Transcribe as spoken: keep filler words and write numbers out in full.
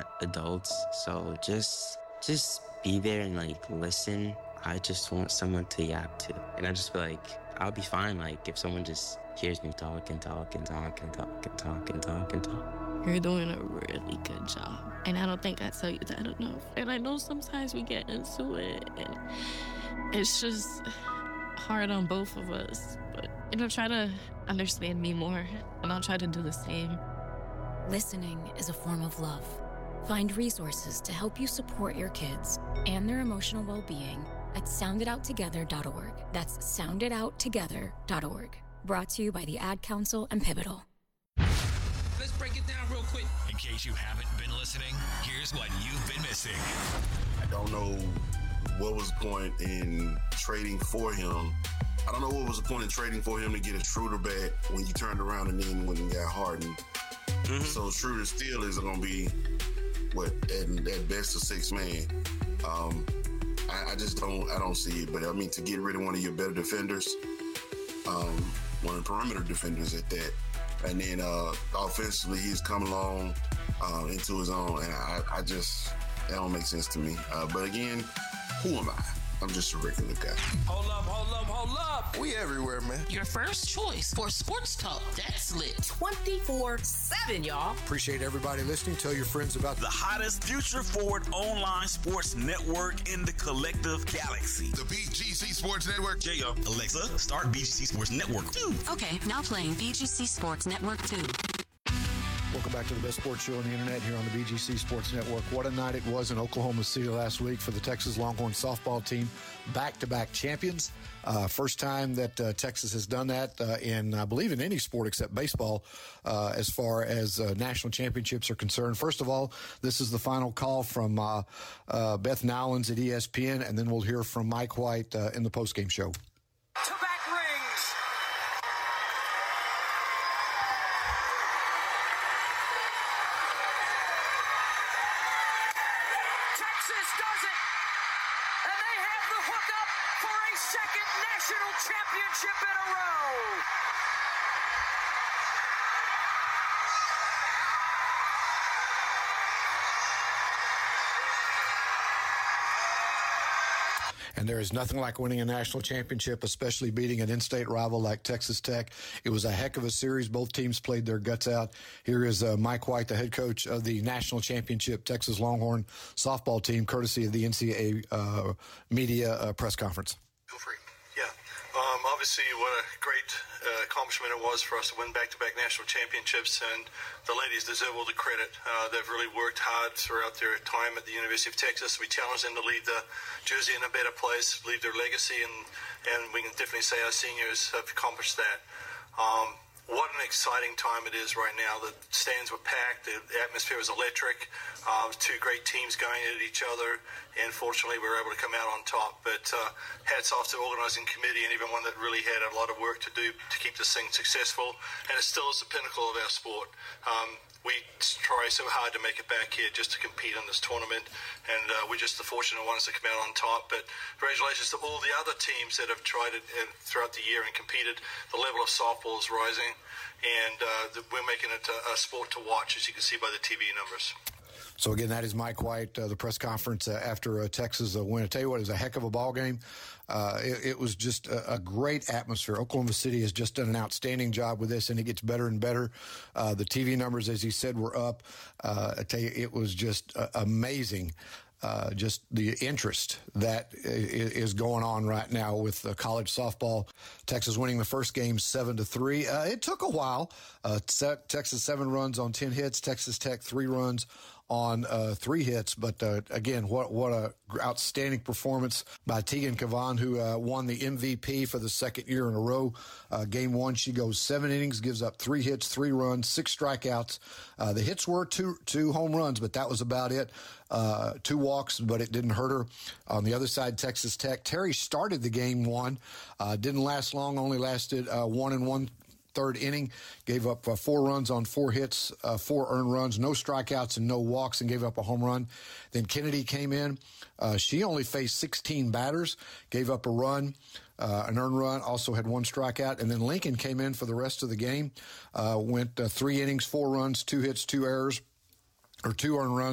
not adults. So just just be there and like listen. I just want someone to yap to. And I just feel like I'll be fine like if someone just hears me talk and talk and talk and talk and talk and talk and talk. You're doing a really good job. And I don't think I tell you that enough. And I know sometimes we get into it and it's just hard on both of us. But, you know, try to understand me more and I'll try to do the same. Listening is a form of love. Find resources to help you support your kids and their emotional well-being at sound it out together dot org. That's sound it out together dot org. Brought to you by the Ad Council and Pivotal. Let's break it down real quick. In case you haven't been listening, here's what you've been missing. I don't know what was the point in trading for him. I don't know what was the point in trading for him to get a Schroeder back when you turned around and then when you got Harden. Mm-hmm. So Schroeder still is going to be, what, at, at best a six man. Um, I, I just don't I don't see it. But, I mean, to get rid of one of your better defenders, um, one of the perimeter defenders at that, and then uh, offensively, he's come along uh, into his own, and I, I just, that don't make sense to me. Uh, but again, who am I? I'm just a regular guy. Hold up, hold up, hold up. We everywhere, man. Your first choice for sports talk that's lit. twenty-four seven, y'all. Appreciate everybody listening. Tell your friends about the hottest future-forward online sports network in the collective galaxy. The B G C Sports Network. There you go. Alexa, start B G C Sports Network two. Okay, now playing B G C Sports Network two. Welcome back to the best sports show on the internet here on the B G C Sports Network. What a night it was in Oklahoma City last week for the Texas Longhorn softball team, back-to-back champions. Uh, first time that uh, Texas has done that uh, in, I believe, in any sport except baseball uh, as far as uh, national championships are concerned. First of all, this is the final call from uh, uh, Beth Nowlins at E S P N, and then we'll hear from Mike White uh, in the postgame show. And there is nothing like winning a national championship, especially beating an in-state rival like Texas Tech. It was a heck of a series. Both teams played their guts out. Here is uh, Mike White, the head coach of the national championship Texas Longhorn softball team, courtesy of the N C double A uh, media uh, press conference. Feel free. Yeah. Um, obviously, what a great uh, accomplishment it was for us to win back-to-back national championships, and the ladies deserve all the credit. Uh, they've really worked hard throughout their time at the University of Texas. We challenged them to leave the jersey in a better place, leave their legacy, and, and we can definitely say our seniors have accomplished that. Um, What an exciting time it is right now. The stands were packed. The atmosphere was electric. Uh, two great teams going at each other. And fortunately, we were able to come out on top. But uh, hats off to the organizing committee and everyone that really had a lot of work to do to keep this thing successful. And it still is the pinnacle of our sport. Um, we try so hard to make it back here just to compete in this tournament. And uh, we're just the fortunate ones to come out on top. But congratulations to all the other teams that have tried it and throughout the year and competed. The level of softball is rising. And uh, we're making it a, a sport to watch, as you can see by the T V numbers. So, again, that is Mike White, uh, the press conference uh, after uh, Texas uh, win. I tell you what, it was a heck of a ball game. Uh, it, it was just a, a great atmosphere. Oklahoma City has just done an outstanding job with this, and it gets better and better. Uh, the T V numbers, as he said, were up. Uh, I tell you, it was just uh, amazing. Uh, just the interest that is going on right now with uh, college softball. Texas winning the first game seven to three. Uh, it took a while. Uh, Texas seven runs on ten hits. Texas Tech three runs on uh, three hits. But uh, again, what what a outstanding performance by Tegan Cavan, who uh, won the M V P for the second year in a row. Uh, game one, she goes seven innings, gives up three hits, three runs, six strikeouts. Uh, the hits were two two home runs, but that was about it. Uh, two walks, but it didn't hurt her. On the other side, Texas Tech. Terry started the game one. Uh, didn't last long, only lasted uh, one and one third inning. Gave up uh, four runs on four hits, uh, four earned runs, no strikeouts and no walks, and gave up a home run. Then Kennedy came in. Uh, she only faced sixteen batters, gave up a run, uh, an earned run, also had one strikeout. And then Lincoln came in for the rest of the game, uh, went uh, three innings, four runs, two hits, two errors, or two earned runs.